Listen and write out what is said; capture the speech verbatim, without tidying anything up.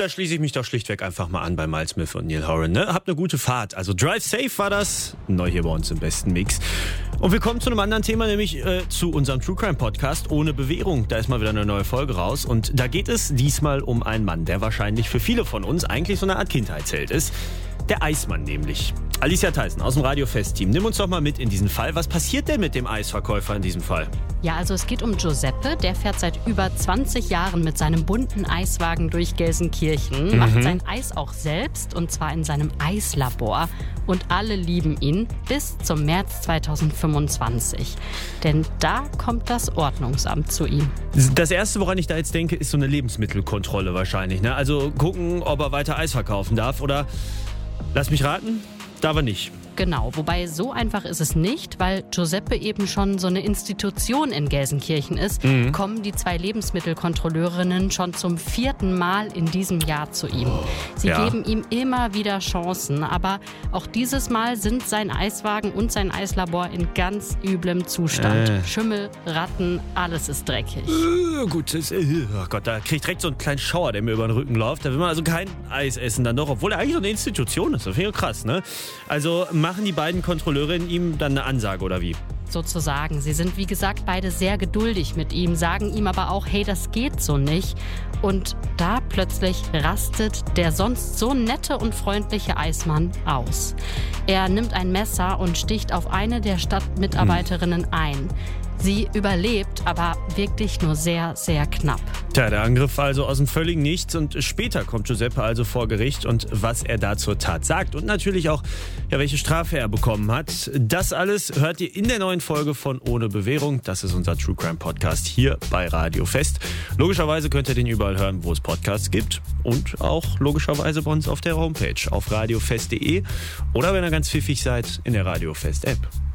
da schließe ich mich doch schlichtweg einfach mal an bei Miles Smith und Neil Horan. Ne? Habt eine gute Fahrt. Also Drive Safe war das. Neu hier bei uns im besten Mix. Und wir kommen zu einem anderen Thema, nämlich äh, zu unserem True Crime Podcast Ohne Bewährung. Da ist mal wieder eine neue Folge raus. Und da geht es diesmal um einen Mann, der wahrscheinlich für viele von uns eigentlich so eine Art Kindheitsheld ist. Der Eismann nämlich. Alicia Theissen aus dem Radio-Fest-Team. Nimm uns doch mal mit in diesen Fall. Was passiert denn mit dem Eisverkäufer in diesem Fall? Ja, also es geht um Giuseppe. Der fährt seit über zwanzig Jahren mit seinem bunten Eiswagen durch Gelsenkirchen, mhm. macht sein Eis auch selbst und zwar in seinem Eislabor. Und alle lieben ihn bis zum März zweitausendfünfundzwanzig. Denn da kommt das Ordnungsamt zu ihm. Das Erste, woran ich da jetzt denke, ist so eine Lebensmittelkontrolle wahrscheinlich. Ne? Also gucken, ob er weiter Eis verkaufen darf oder... Lass mich raten, darf er nicht. Genau, wobei so einfach ist es nicht, weil Giuseppe eben schon so eine Institution in Gelsenkirchen ist, mhm. kommen die zwei Lebensmittelkontrolleurinnen schon zum vierten Mal in diesem Jahr zu ihm. Sie ja. geben ihm immer wieder Chancen, aber auch dieses Mal sind sein Eiswagen und sein Eislabor in ganz üblem Zustand. Äh. Schimmel, Ratten, alles ist dreckig. Äh, gut, das, äh, oh Gott, da krieg ich direkt so einen kleinen Schauer, der mir über den Rücken läuft. Da will man also kein Eis essen dann doch, obwohl er eigentlich so eine Institution ist. Das finde ich krass, ne? Also machen die beiden Kontrolleurinnen ihm dann eine Ansage, oder wie? Sozusagen. Sie sind, wie gesagt, beide sehr geduldig mit ihm, sagen ihm aber auch, hey, das geht so nicht. Und da plötzlich rastet der sonst so nette und freundliche Eismann aus. Er nimmt ein Messer und sticht auf eine der Stadtmitarbeiterinnen hm. ein. Sie überlebt, aber wirklich nur sehr, sehr knapp. Tja, der Angriff war also aus dem völligen Nichts und später kommt Giuseppe also vor Gericht und was er da zur Tat sagt und natürlich auch, ja, welche Strafe er bekommen hat. Das alles hört ihr in der neuen Folge von Ohne Bewährung. Das ist unser True Crime Podcast hier bei Radio Fest. Logischerweise könnt ihr den überall hören, wo es Podcasts gibt und auch logischerweise bei uns auf der Homepage auf radiofest punkt de oder wenn ihr ganz pfiffig seid, in der Radio Fest App.